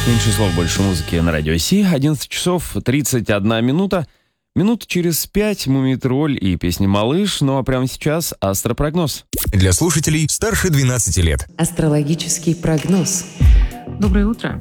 Меньше слов, больше музыки на радио Си. 11 часов 31 минута. Минут через 5 Мумий-тролль и песня «Малыш». Ну а прямо сейчас астропрогноз. Для слушателей старше 12 лет. Астрологический прогноз. Доброе утро.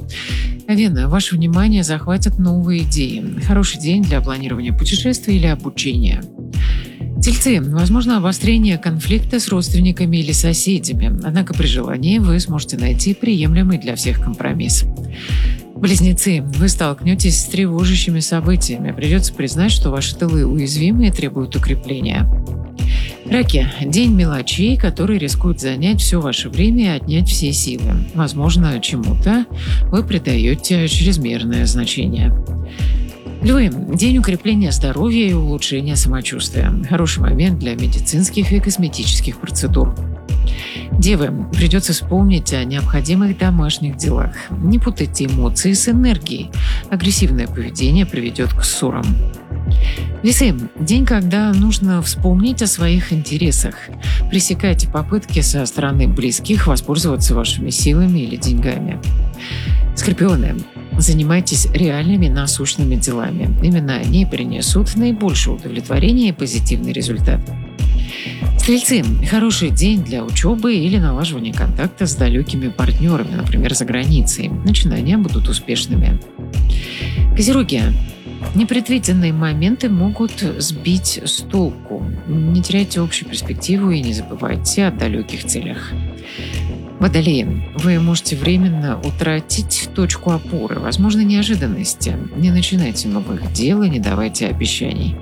Овен, ваше внимание захватят новые идеи. Хороший день для планирования путешествий или обучения. Тельцы, возможно обострение конфликта с родственниками или соседями, однако при желании вы сможете найти приемлемый для всех компромисс. Близнецы, вы столкнетесь с тревожащими событиями. Придется признать, что ваши тылы уязвимы и требуют укрепления. Раки, день мелочей, который рискует занять все ваше время и отнять все силы. Возможно, чему-то вы придаете чрезмерное значение. Львы, день укрепления здоровья и улучшения самочувствия. Хороший момент для медицинских и косметических процедур. Девы, придется вспомнить о необходимых домашних делах. Не путайте эмоции с энергией. Агрессивное поведение приведет к ссорам. Весы, день, когда нужно вспомнить о своих интересах. Пресекайте попытки со стороны близких воспользоваться вашими силами или деньгами. Скорпионы, занимайтесь реальными насущными делами. Именно они принесут наибольшее удовлетворение и позитивный результат. Стрельцы, хороший день для учебы или налаживания контакта с далекими партнерами, например, за границей. Начинания будут успешными. Козероги, непредвиденные моменты могут сбить с толку. Не теряйте общую перспективу и не забывайте о далеких целях. Водолеи, вы можете временно утратить точку опоры, возможно, неожиданности. Не начинайте новых дел и не давайте обещаний.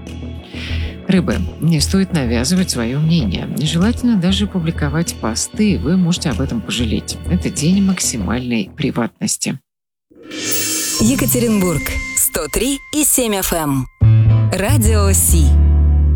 Рыбы, не стоит навязывать свое мнение. Нежелательно даже публиковать посты, вы можете об этом пожалеть. Это день максимальной приватности. Екатеринбург, 103,7 FM. Радио Си.